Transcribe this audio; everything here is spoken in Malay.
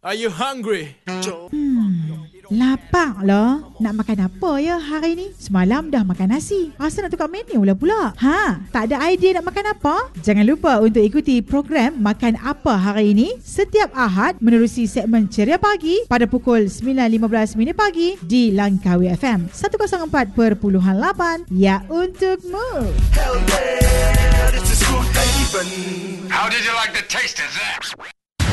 Are you hungry? Lapar lah. Nak makan apa ya hari ni? Semalam dah makan nasi. Rasa nak tukar menu lah pula. Tak ada idea nak makan apa? Jangan lupa untuk ikuti program Makan Apa Hari Ini setiap Ahad menerusi segmen Ceria Pagi pada pukul 9.15 minit pagi di Langkawi FM 104.8. Ya, untukmu. Hell yeah, this is good even. How did you like the taste of that?